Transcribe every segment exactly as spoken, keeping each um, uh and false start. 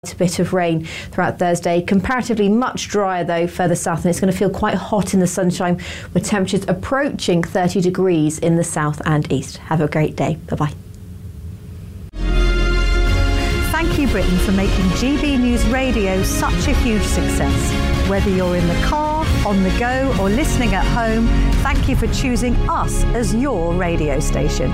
A bit of rain throughout Thursday. Comparatively much drier though further south, and it's going to feel quite hot in the sunshine with temperatures approaching thirty degrees in the south and east. Have a great day. Bye-bye. Thank you, Britain, for making G B News Radio such a huge success. Whether you're in the car, on the go or listening at home, thank you for choosing us as your radio station.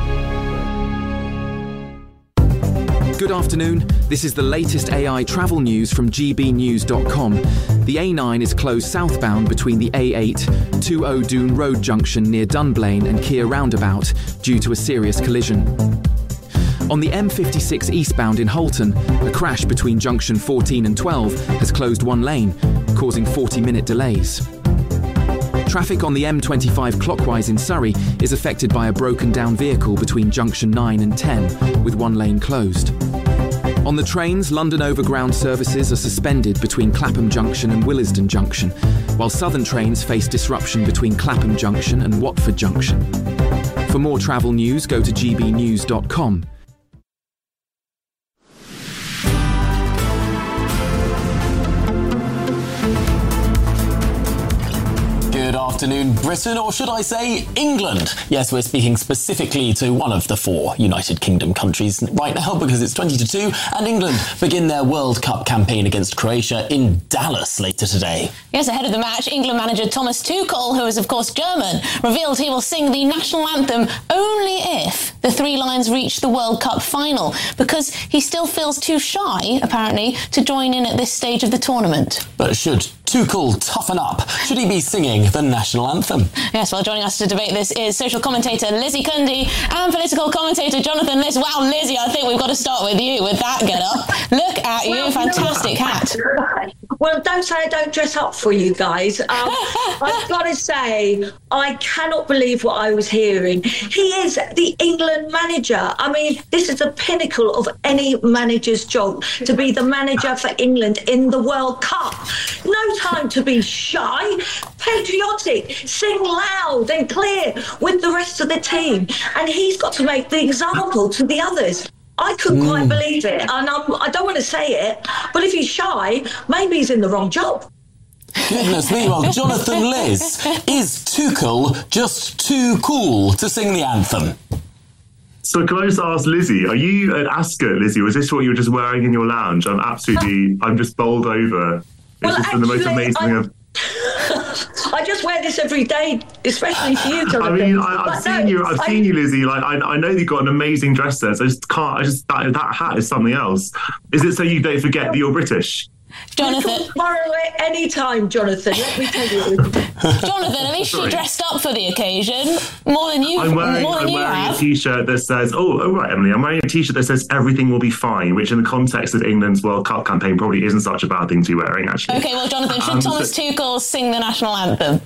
Good afternoon. This is the latest A I travel news from G B news dot com. The A nine is closed southbound between the A eight, two O'Doone Road junction near Dunblane and Keir roundabout due to a serious collision. On the M fifty-six eastbound in Holton, a crash between junction fourteen and twelve has closed one lane, causing forty minute delays. Traffic on the M twenty-five clockwise in Surrey is affected by a broken down vehicle between junction nine and ten, with one lane closed. On the trains, London Overground services are suspended between Clapham Junction and Willesden Junction, while Southern trains face disruption between Clapham Junction and Watford Junction. For more travel news, go to G B news dot com. Good afternoon, Britain, or should I say England? Yes, we're speaking specifically to one of the four United Kingdom countries right now because it's twenty to two, and England begin their World Cup campaign against Croatia in Dallas later today. Yes, ahead of the match, England manager Thomas Tuchel, who is of course German, revealed he will sing the national anthem only if the Three Lions reach the World Cup final, because he still feels too shy, apparently, to join in at this stage of the tournament. But should Tuchel toughen up? Should he be singing the national anthem? Yes, well, joining us to debate this is social commentator Lizzie Cundy and political commentator Jonathan Liss. Wow, Lizzie, I think we've got to start with you with that get-up. Look at you, well, fantastic hat. Well, don't say I don't dress up for you guys. Um, I've got to say, I cannot believe what I was hearing. He is the England manager. I mean, this is the pinnacle of any manager's job, to be the manager for England in the World Cup. No time to be shy, patriotic, sing loud and clear with the rest of the team. And he's got to make the example to the others. I couldn't mm. quite believe it, and I'm, I don't want to say it, but if he's shy, maybe he's in the wrong job. Goodness me, well, Jonathan Liss, is Tuchel just too cool to sing the anthem? So can I just ask Lizzie, are you an ascot, Lizzie? Was this what you were just wearing in your lounge? I'm absolutely, I'm just bowled over. It's well, just actually, the most amazing thing I've... I just wear this every day, especially for you, Jonathan. I mean, I, I've seen no, you. I've I, seen you, Lizzie. Like, I, I know you've got an amazing dress sense. I just can't. I just that, that hat is something else. Is it so you don't forget that you're British? Jonathan, you can borrow it any time, Jonathan. Let me tell you. Jonathan, at least she dressed up for the occasion more than you. I'm wearing, more than I'm you wearing have. a T-shirt that says, "Oh, oh, right, Emily." I'm wearing a T-shirt that says "Everything will be fine," which, in the context of England's World Cup campaign, probably isn't such a bad thing to be wearing. Actually. Okay, well, Jonathan, should um, Thomas so, Tuchel sing the national anthem?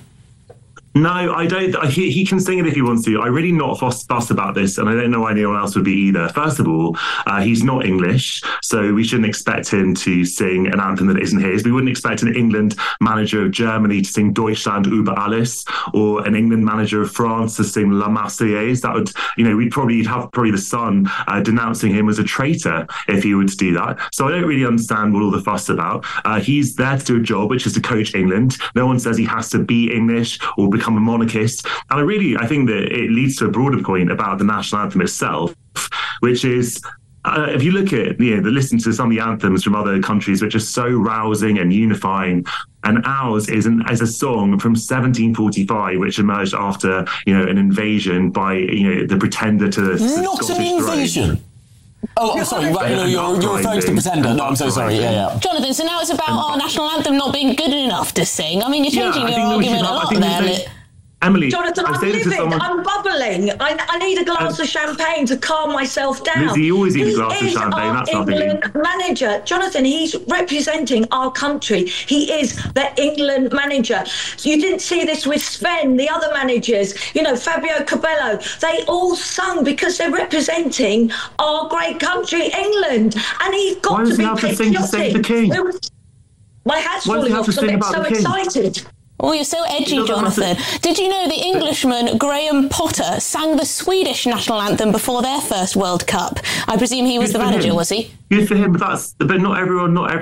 No, I don't. He, he can sing it if he wants to. I'm really not fussed about this, and I don't know why anyone else would be either. First of all, uh, he's not English, so we shouldn't expect him to sing an anthem that isn't his. We wouldn't expect an England manager of Germany to sing Deutschland über alles, or an England manager of France to sing La Marseillaise. That would, you know, we'd probably have probably the Sun uh, denouncing him as a traitor if he were to do that. So I don't really understand what all the fuss about. Uh, he's there to do a job, which is to coach England. No one says he has to be English or become become a monarchist. And I really, I think that it leads to a broader point about the national anthem itself, which is, uh, if you look at, you know, listen to some of the anthems from other countries, which are so rousing and unifying, and ours is, an, is a song from seventeen forty-five, which emerged after, you know, an invasion by, you know, the pretender to the Not an invasion. Throne. Oh, I'm sorry, right, no, you're, you're referring to Pretender. No, I'm so sorry, yeah, yeah. Jonathan, so now it's about our national anthem not being good enough to sing. I mean, you're changing yeah, your argument a lot there. Emily, Jonathan, I'm livid, someone... I'm bubbling. I, I need a glass um, of champagne to calm myself down. Lizzie, you always need a glass of champagne, that's nothing. England manager. Jonathan, he's representing our country. He is the England manager. You didn't see this with Sven, the other managers, you know, Fabio Capello. They all sung because they're representing our great country, England. And he's got Why to does be he have to sing to save the king? My hat's Why falling off, I'm so the excited. Oh, you're so edgy, Jonathan. Did you know the Englishman Graham Potter sang the Swedish national anthem before their first World Cup? I presume he was Good the for manager, him. was he? Good for him, but that's but not everyone. Not